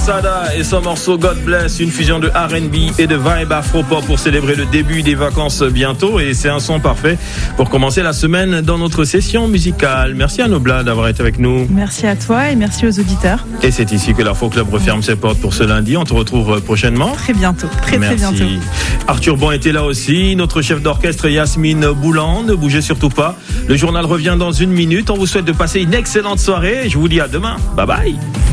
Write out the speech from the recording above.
Sada et son morceau God Bless, une fusion de R&B et de vibe afro-pop pour célébrer le début des vacances bientôt. Et c'est un son parfait pour commencer la semaine dans notre session musicale. Merci à Nobla d'avoir été avec nous. Merci à toi et merci aux auditeurs. Et c'est ici que l'Afro Club referme ses portes pour ce lundi. On te retrouve prochainement. Très bientôt, très bientôt. Arthur Bon était là aussi, notre chef d'orchestre Yasmine Boulan. Ne bougez surtout pas. Le journal revient dans une minute. On vous souhaite de passer une excellente soirée. Je vous dis à demain. Bye bye.